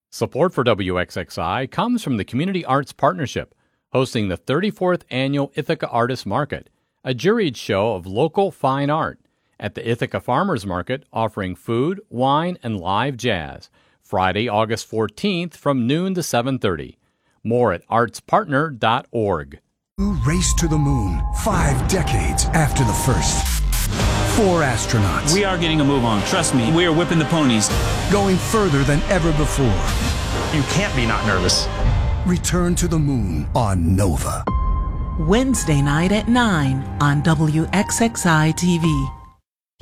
Support for WXXI comes from the Community Arts Partnership, hosting the 34th Annual Ithaca Artists Market, a juried show of local fine art, at the Ithaca Farmers Market offering food, wine, and live jazz, Friday, August 14th from noon to 7:30. More at artspartner.org. Race to the moon, 5 decades after the first. 4 astronauts. We are getting a move on. Trust me, we are whipping the ponies. Going further than ever before. You can't be not nervous. Return to the moon on Nova. Wednesday night at 9 on WXXI TV.